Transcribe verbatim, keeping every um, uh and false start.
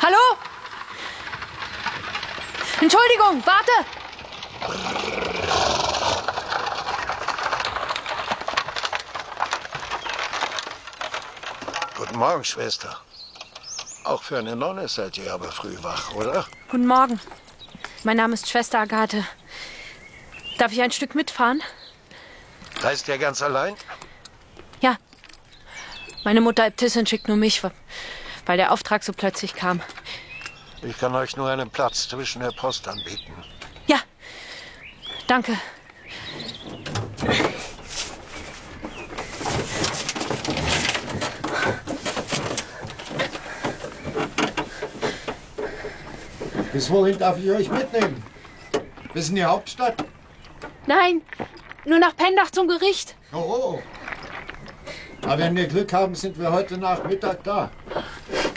Hallo? Entschuldigung, warte! Guten Morgen, Schwester. Auch für eine Nonne seid ihr aber früh wach, oder? Guten Morgen. Mein Name ist Schwester Agathe. Darf ich ein Stück mitfahren? Reist ihr ganz allein? Ja. Meine Mutter Äbtissin schickt nur mich, weil der Auftrag so plötzlich kam. Ich kann euch nur einen Platz zwischen der Post anbieten. Ja. Danke. Bis wohin darf ich euch mitnehmen? Bis in die Hauptstadt? Nein, nur nach Pendach zum Gericht. Oh, oh. Aber wenn wir Glück haben, sind wir heute Nachmittag da.